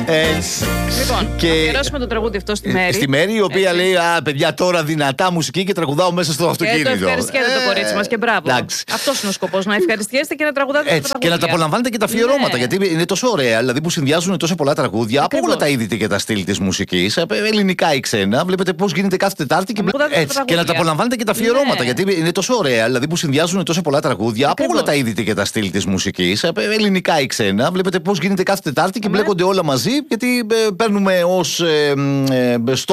Λοιπόν, Και- θα αφιερώσουμε το τραγούδι αυτό στη Μέρη. Στη Μέρη, η οποία Έτσι. λέει: Α, παιδιά, τώρα δυνατά μουσική και τραγουδάω μέσα στο Και αυτοκίνητο. το ευχαριστιέται το κορίτσι μας και μπράβο. Εντάξει. Αυτός είναι ο σκοπός, να ευχαριστιέστε και να τραγουδάτε τα Έτσι, και να τα τραγούδια. απολαμβάνετε και τα αφιερώματα. Ναι. Γιατί είναι τόσο ωραία, δηλαδή που συνδυάζουν τόσο πολλά τραγούδια από Ακριβώς. όλα τα είδη και τα στυλ τη μουσική, ελληνικά ή ξένα. Βλέπετε πώ γίνεται κάθε Τετάρτη και, Τραγουδάτε τα έτσι, και να τραγούδια. τα απολαμβάνετε και τα αφιερώματα. Ναι. Γιατί είναι τόσο ωραία, δηλαδή που συνδυάζουν τόσο πολλά τραγούδια από Ακριβώς. όλα τα είδη και τα στυλ τη μουσική, ελληνικά ή ξένα. Βλέπετε πώ γίνεται κάθε Τετάρτη και Ναι. μπλέκονται όλα μαζί, γιατί παίρνουμε ω